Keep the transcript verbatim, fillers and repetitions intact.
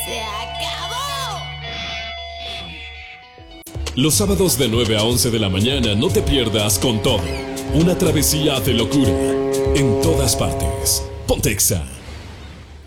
¡Se acabó! Los sábados de nueve a once de la mañana no te pierdas Con Todo. Una travesía de locura en todas partes. Pontexa.